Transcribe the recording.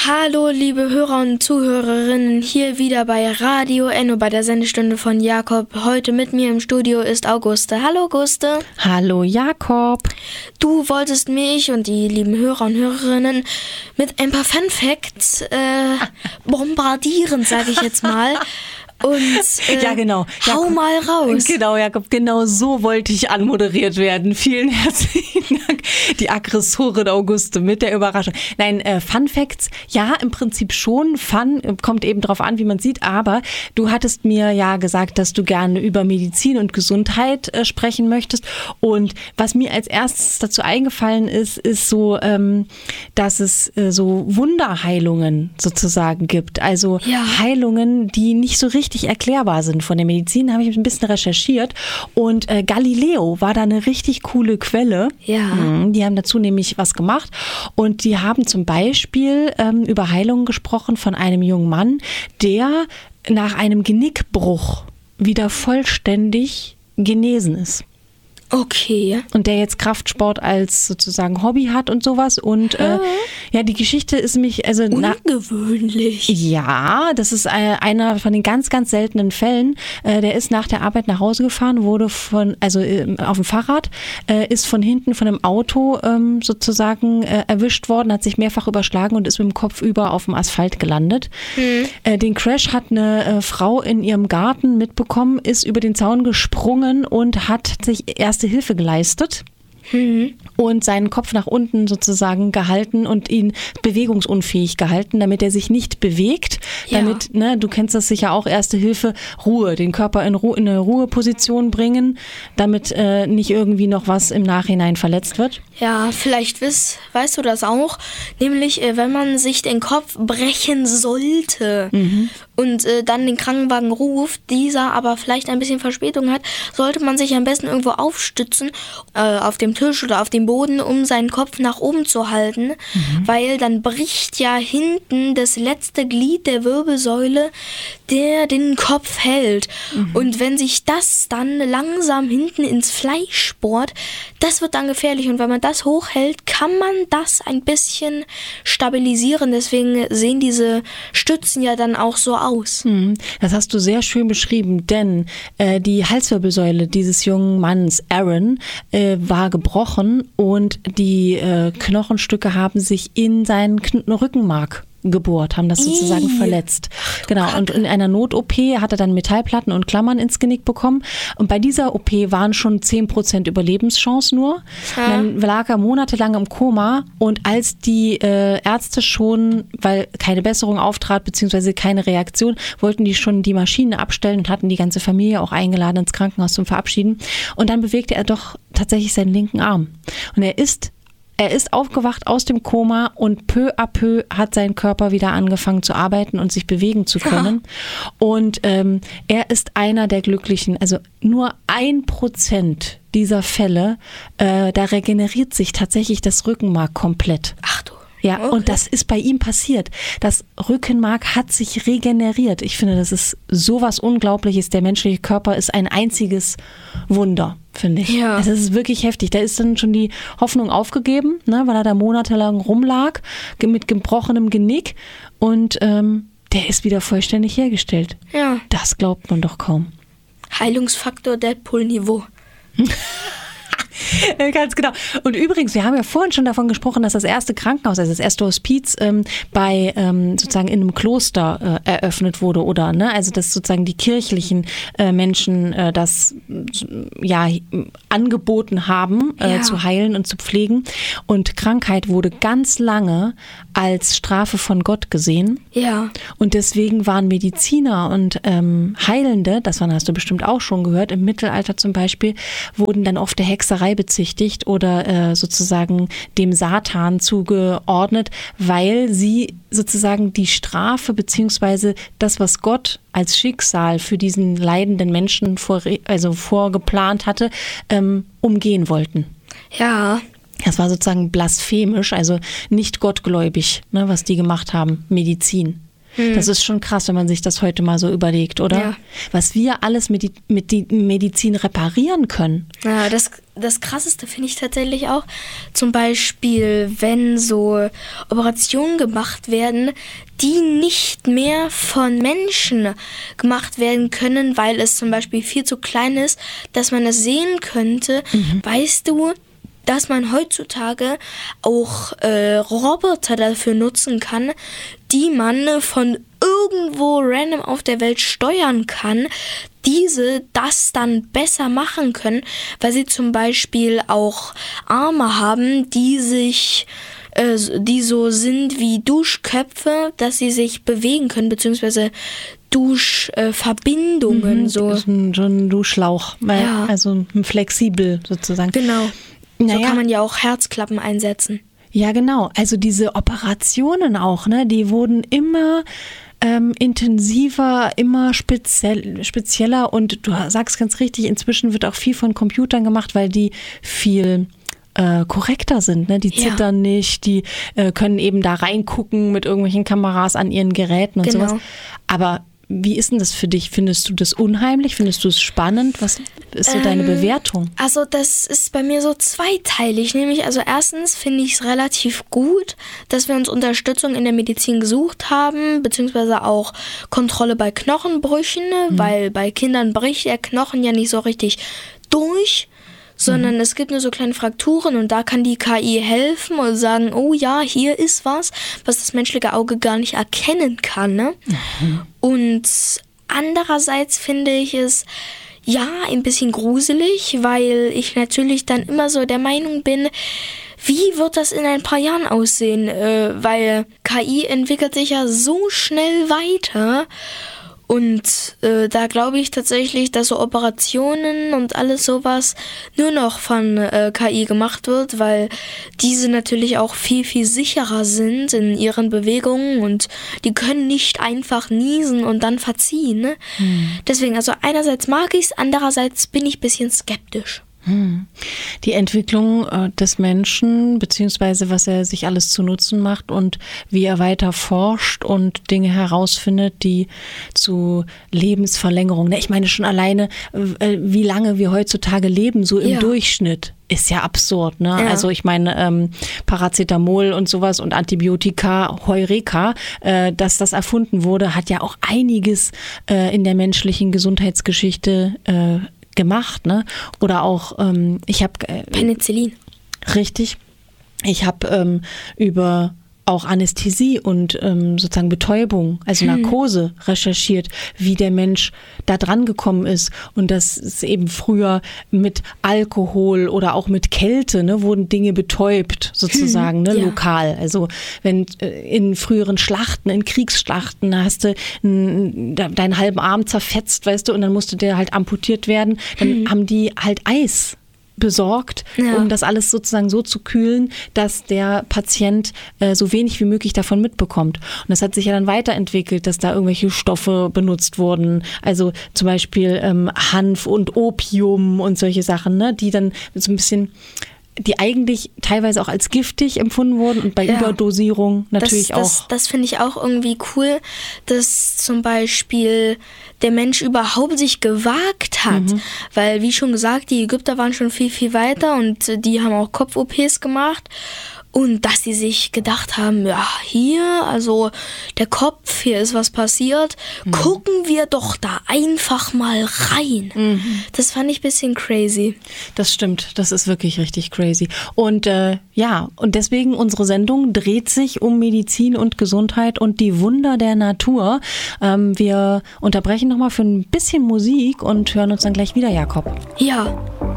Hallo liebe Hörer und Zuhörerinnen, hier wieder bei Radio Enno bei der Sendestunde von Jakob. Heute mit mir im Studio ist Auguste. Hallo Auguste. Hallo Jakob. Du wolltest mich und die lieben Hörer und Hörerinnen mit ein paar Fun Facts bombardieren, sage ich jetzt mal. Und ja, genau. Hau mal raus. Genau, Jakob, genau so wollte ich anmoderiert werden. Vielen herzlichen Dank, die Aggressorin Auguste mit der Überraschung. Nein, Fun Facts, ja, im Prinzip schon. Fun kommt eben drauf an, wie man sieht. Aber du hattest mir ja gesagt, dass du gerne über Medizin und Gesundheit sprechen möchtest. Und was mir als erstes dazu eingefallen ist so, dass es so Wunderheilungen sozusagen gibt. Also Heilungen, die nicht so richtig erklärbar sind von der Medizin, habe ich ein bisschen recherchiert und Galileo war da eine richtig coole Quelle. Ja. Die haben dazu nämlich was gemacht und die haben zum Beispiel über Heilungen gesprochen von einem jungen Mann, der nach einem Genickbruch wieder vollständig genesen ist. Okay. Und der jetzt Kraftsport als sozusagen Hobby hat und sowas. Und die Geschichte ist mich ungewöhnlich. Ja, das ist einer von den ganz, ganz seltenen Fällen. Der ist nach der Arbeit nach Hause gefahren, wurde auf dem Fahrrad, ist von hinten von einem Auto sozusagen erwischt worden, hat sich mehrfach überschlagen und ist mit dem Kopf über auf dem Asphalt gelandet. Den Crash hat eine Frau in ihrem Garten mitbekommen, ist über den Zaun gesprungen und hat sich Erste Hilfe geleistet und seinen Kopf nach unten sozusagen gehalten und ihn bewegungsunfähig gehalten, damit er sich nicht bewegt, damit, du kennst das sicher auch, Erste Hilfe, Ruhe, den Körper in eine Ruheposition bringen, damit nicht irgendwie noch was im Nachhinein verletzt wird. Ja, vielleicht weißt du das auch, nämlich wenn man sich den Kopf brechen sollte und dann den Krankenwagen ruft, dieser aber vielleicht ein bisschen Verspätung hat, sollte man sich am besten irgendwo aufstützen, auf dem Tisch oder auf dem Boden, um seinen Kopf nach oben zu halten, weil dann bricht ja hinten das letzte Glied der Wirbelsäule, der den Kopf hält. Und wenn sich das dann langsam hinten ins Fleisch bohrt, das wird dann gefährlich. Und wenn man das hochhält, kann man das ein bisschen stabilisieren. Deswegen sehen diese Stützen ja dann auch so aus. Das hast du sehr schön beschrieben, denn die Halswirbelsäule dieses jungen Manns, Aaron, war gebrochen und die Knochenstücke haben sich in seinen Rückenmark gebohrt, haben das sozusagen verletzt. Genau, und in einer Not-OP hat er dann Metallplatten und Klammern ins Genick bekommen. Und bei dieser OP waren schon 10% Überlebenschance nur. Dann lag er monatelang im Koma und als die Ärzte schon, weil keine Besserung auftrat, beziehungsweise keine Reaktion, wollten die schon die Maschine abstellen und hatten die ganze Familie auch eingeladen ins Krankenhaus zum Verabschieden. Und dann bewegte er doch tatsächlich seinen linken Arm. Und er ist aufgewacht aus dem Koma und peu à peu hat sein Körper wieder angefangen zu arbeiten und sich bewegen zu können. Und er ist einer der Glücklichen. Also nur 1% dieser Fälle, da regeneriert sich tatsächlich das Rückenmark komplett. Ach du. Ja, okay. Und das ist bei ihm passiert. Das Rückenmark hat sich regeneriert. Ich finde, das ist sowas Unglaubliches. Der menschliche Körper ist ein einziges Wunder, finde ich. Ja. Also es ist wirklich heftig. Da ist dann schon die Hoffnung aufgegeben, ne, weil er da monatelang rumlag mit gebrochenem Genick und der ist wieder vollständig hergestellt. Ja. Das glaubt man doch kaum. Heilungsfaktor Deadpool-Niveau. Ganz genau. Und übrigens, wir haben ja vorhin schon davon gesprochen, dass das erste Krankenhaus, also das erste Hospiz bei sozusagen in einem Kloster eröffnet wurde, oder? Ne? Also dass sozusagen die kirchlichen Menschen das angeboten haben, zu heilen und zu pflegen. Und Krankheit wurde ganz lange als Strafe von Gott gesehen. Ja. Und deswegen waren Mediziner und Heilende, hast du bestimmt auch schon gehört, im Mittelalter zum Beispiel, wurden dann oft der Hexerei bezichtigt oder sozusagen dem Satan zugeordnet, weil sie sozusagen die Strafe beziehungsweise das, was Gott als Schicksal für diesen leidenden Menschen vorgeplant hatte, umgehen wollten. Ja. Das war sozusagen blasphemisch, also nicht gottgläubig, ne, was die gemacht haben, Medizin. Das ist schon krass, wenn man sich das heute mal so überlegt, oder? Ja. Was wir alles mit die Medizin reparieren können. Ja, das Krasseste finde ich tatsächlich auch, zum Beispiel, wenn so Operationen gemacht werden, die nicht mehr von Menschen gemacht werden können, weil es zum Beispiel viel zu klein ist, dass man es sehen könnte. Weißt du, dass man heutzutage auch Roboter dafür nutzen kann, die man von irgendwo random auf der Welt steuern kann, das dann besser machen können, weil sie zum Beispiel auch Arme haben, die so sind wie Duschköpfe, dass sie sich bewegen können, beziehungsweise Duschverbindungen. So ein Duschschlauch, also flexibel sozusagen. Genau. So kann man ja auch Herzklappen einsetzen. Ja, genau. Also diese Operationen auch, ne, die wurden immer intensiver, immer spezieller und du sagst ganz richtig, inzwischen wird auch viel von Computern gemacht, weil die viel korrekter sind, ne? Die zittern nicht, die können eben da reingucken mit irgendwelchen Kameras an ihren Geräten und sowas. Aber wie ist denn das für dich? Findest du das unheimlich? Findest du es spannend? Was ist so deine Bewertung? Also das ist bei mir so zweiteilig. Nämlich, also erstens finde ich es relativ gut, dass wir uns Unterstützung in der Medizin gesucht haben, beziehungsweise auch Kontrolle bei Knochenbrüchen, weil bei Kindern bricht der Knochen ja nicht so richtig durch, sondern es gibt nur so kleine Frakturen und da kann die KI helfen und sagen, oh ja, hier ist was das menschliche Auge gar nicht erkennen kann. Ne? Und andererseits finde ich es ein bisschen gruselig, weil ich natürlich dann immer so der Meinung bin, wie wird das in ein paar Jahren aussehen? Weil KI entwickelt sich ja so schnell weiter. Und da glaube ich tatsächlich, dass so Operationen und alles sowas nur noch von KI gemacht wird, weil diese natürlich auch viel, viel sicherer sind in ihren Bewegungen und die können nicht einfach niesen und dann verziehen. Ne? Deswegen, also einerseits mag ich es, andererseits bin ich ein bisschen skeptisch. Die Entwicklung des Menschen, beziehungsweise was er sich alles zu Nutzen macht und wie er weiter forscht und Dinge herausfindet, die zu Lebensverlängerung, ich meine schon alleine, wie lange wir heutzutage leben, so im Durchschnitt, ist ja absurd. Ne? Ja. Also ich meine, Paracetamol und sowas und Antibiotika, Heureka, dass das erfunden wurde, hat ja auch einiges in der menschlichen Gesundheitsgeschichte gemacht, ne? Oder auch, ich habe Penicillin. Richtig. Ich habe über auch Anästhesie und sozusagen Betäubung, also Narkose recherchiert, wie der Mensch da dran gekommen ist und dass es eben früher mit Alkohol oder auch mit Kälte, ne, wurden Dinge betäubt sozusagen, ne, lokal. Also wenn in früheren Schlachten, in Kriegsschlachten hast du deinen halben Arm zerfetzt, weißt du, und dann musste der halt amputiert werden, dann haben die halt Eis besorgt, um das alles sozusagen so zu kühlen, dass der Patient so wenig wie möglich davon mitbekommt. Und das hat sich ja dann weiterentwickelt, dass da irgendwelche Stoffe benutzt wurden, also zum Beispiel Hanf und Opium und solche Sachen, ne, die dann so ein bisschen, die eigentlich teilweise auch als giftig empfunden wurden und bei Überdosierung natürlich auch. Das finde ich auch irgendwie cool, dass zum Beispiel der Mensch überhaupt sich gewagt hat. Weil, wie schon gesagt, die Ägypter waren schon viel, viel weiter und die haben auch Kopf-OPs gemacht. Und dass sie sich gedacht haben, ja, hier, also der Kopf, hier ist was passiert, gucken wir doch da einfach mal rein. Das fand ich ein bisschen crazy. Das stimmt, das ist wirklich richtig crazy. Und und deswegen unsere Sendung dreht sich um Medizin und Gesundheit und die Wunder der Natur. Wir unterbrechen nochmal für ein bisschen Musik und hören uns dann gleich wieder, Jakob. Ja.